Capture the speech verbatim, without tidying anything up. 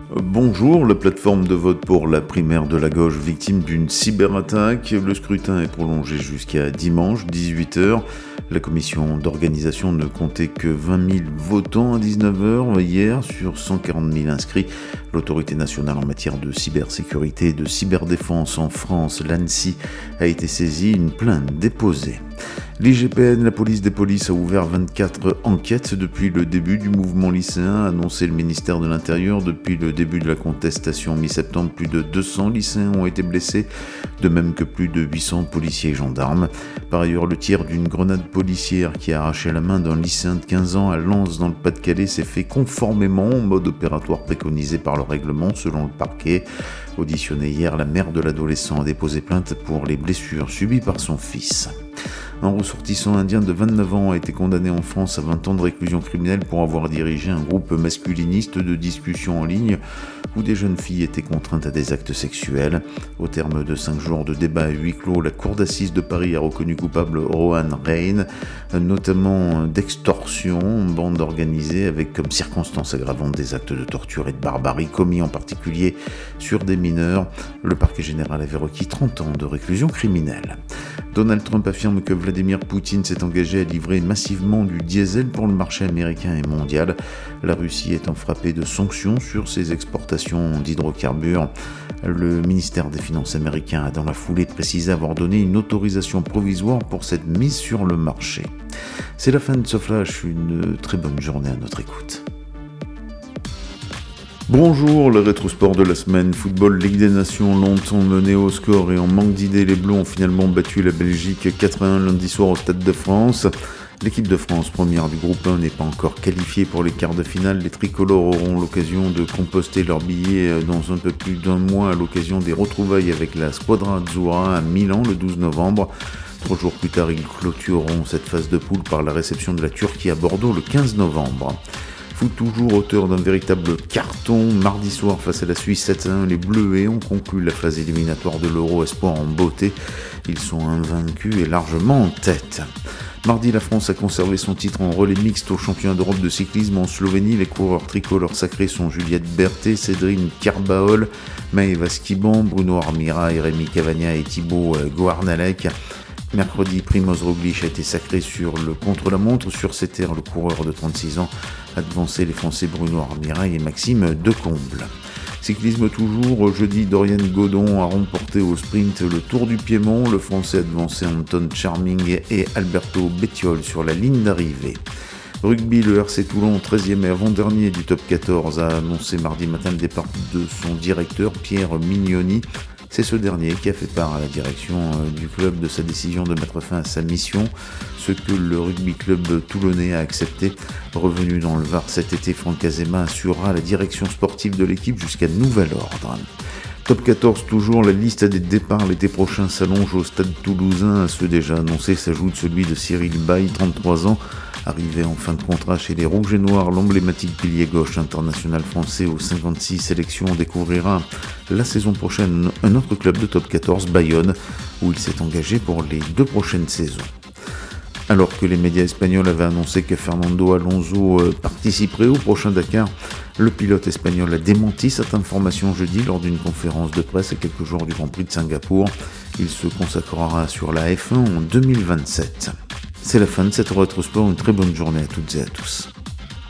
Bonjour, la plateforme de vote pour la primaire de la gauche victime d'une cyberattaque. Le scrutin est prolongé jusqu'à dimanche, dix-huit heures. La commission d'organisation ne comptait que vingt mille votants à dix-neuf heures hier sur cent quarante mille inscrits. L'autorité nationale en matière de cybersécurité et de cyberdéfense en France, l'ANSSI, a été saisie, une plainte déposée. L'I G P N, la police des polices, a ouvert vingt-quatre enquêtes depuis le début du mouvement lycéen, a annoncé le ministère de l'Intérieur. Depuis le début de la contestation mi-septembre, plus de deux cents lycéens ont été blessés, de même que plus de huit cents policiers et gendarmes. Par ailleurs, le tir d'une grenade policière qui a arraché la main d'un lycéen de quinze ans à Lens dans le Pas-de-Calais s'est fait conformément au mode opératoire préconisé par le règlement, selon le parquet. Auditionné hier, la mère de l'adolescent a déposé plainte pour les blessures subies par son fils. Un ressortissant indien de vingt-neuf ans a été condamné en France à vingt ans de réclusion criminelle pour avoir dirigé un groupe masculiniste de discussion en ligne où des jeunes filles étaient contraintes à des actes sexuels. Au terme de cinq jours de débat à huis clos, la cour d'assises de Paris a reconnu coupable Rohan Rein, notamment d'extorsion, bande organisée avec comme circonstance aggravante des actes de torture et de barbarie commis en particulier sur des mineurs. Le parquet général avait requis trente ans de réclusion criminelle. Donald Trump affirme que Vladimir Poutine s'est engagé à livrer massivement du diesel pour le marché américain et mondial. La Russie étant frappée de sanctions sur ses exportations d'hydrocarbures. Le ministère des Finances américain a dans la foulée précisé avoir donné une autorisation provisoire pour cette mise sur le marché. C'est la fin de ce flash, une très bonne journée à notre écoute. Bonjour, le rétrosport de la semaine. Football, Ligue des Nations, longtemps mené au score et en manque d'idées, les Bleus ont finalement battu la Belgique quatre à un lundi soir au Stade de France. L'équipe de France, première du groupe un, n'est pas encore qualifiée pour les quarts de finale. Les tricolores auront l'occasion de composter leurs billets dans un peu plus d'un mois à l'occasion des retrouvailles avec la Squadra Azzurra à Milan le douze novembre. Trois jours plus tard, ils clôtureront cette phase de poule par la réception de la Turquie à Bordeaux le quinze novembre. Foot toujours auteur d'un véritable carton. Mardi soir face à la Suisse sept à un, les Bleus ont conclu la phase éliminatoire de l'Euro Espoir en beauté. Ils sont invaincus et largement en tête. Mardi, la France a conservé son titre en relais mixte au championnat d'Europe de cyclisme en Slovénie. Les coureurs tricolores sacrés sont Juliette Berthet, Cédrine Carbaol, Maëva Skiban, Bruno Armira, Rémi Cavagna et Thibaut Goarnalec. Mercredi, Primoz Roglic a été sacré sur le contre-la-montre. Sur ses terres, le coureur de trente-six ans a devancé les Français Bruno Armira et Maxime Decomble. Cyclisme toujours, jeudi, Dorian Godon a remporté au sprint le Tour du Piémont. Le Français a devancé Anton Charming et Alberto Bettiol sur la ligne d'arrivée. Rugby, le R C Toulon, treizième et avant-dernier du top quatorze, a annoncé mardi matin le départ de son directeur Pierre Mignoni. C'est ce dernier qui a fait part à la direction du club de sa décision de mettre fin à sa mission, ce que le rugby club toulonnais a accepté. Revenu dans le Var cet été, Franck Azema assurera la direction sportive de l'équipe jusqu'à nouvel ordre. Top quatorze toujours, la liste des départs l'été prochain s'allonge au stade toulousain. À ceux déjà annoncés s'ajoute celui de Cyril Baille, trente-trois ans, arrivé en fin de contrat chez les Rouges et Noirs. L'emblématique pilier gauche international français aux cinquante-six sélections découvrira la saison prochaine un autre club de top quatorze, Bayonne, où il s'est engagé pour les deux prochaines saisons. Alors que les médias espagnols avaient annoncé que Fernando Alonso participerait au prochain Dakar, le pilote espagnol a démenti cette information jeudi lors d'une conférence de presse à quelques jours du Grand Prix de Singapour. Il se consacrera sur la F un en deux mille vingt-sept. C'est la fin de cette rétrosport, une très bonne journée à toutes et à tous.